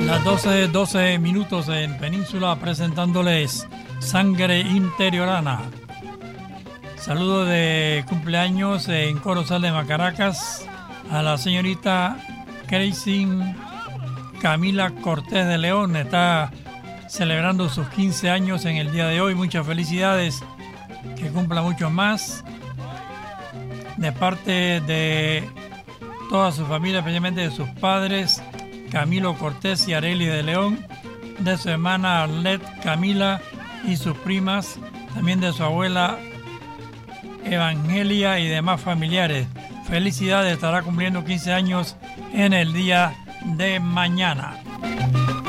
Las 12 minutos en Península, presentándoles Sangre Interiorana. Saludo de cumpleaños en Corozal de Macaracas a la señorita Crazy Camila Cortés de León. Está celebrando sus 15 años en el día de hoy. Muchas felicidades, que cumpla muchos más. De parte de toda su familia, especialmente de sus padres, Camilo Cortés y Areli de León, de su hermana Arlet Camila y sus primas, también de su abuela Evangelia y demás familiares. Felicidades, estará cumpliendo 15 años en el día de mañana.